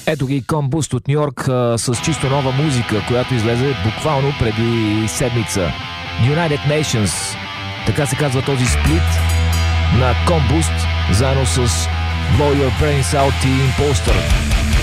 Ето ги Combust от Ню Йорк с чисто нова музика, която излезе буквално преди седмица. United Nations, така се казва този сплит на Combust, заедно с Blow Your Brains Out и Imposter.